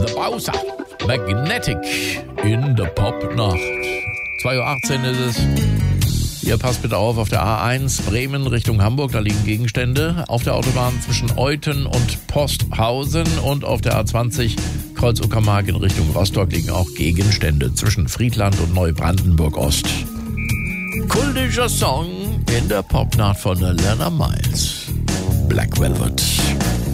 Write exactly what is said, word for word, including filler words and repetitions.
The Bowser. Magnetic in der Popnacht. zwei Uhr achtzehn ist es. Ihr passt bitte auf, auf der A eins Bremen Richtung Hamburg, da liegen Gegenstände. Auf der Autobahn zwischen Euthen und Posthausen und auf der A zwanzig Kreuz Uckermark in Richtung Rostock liegen auch Gegenstände zwischen Friedland und Neubrandenburg Ost. Kultischer Song in der Popnacht von Alana Miles. Black Velvet.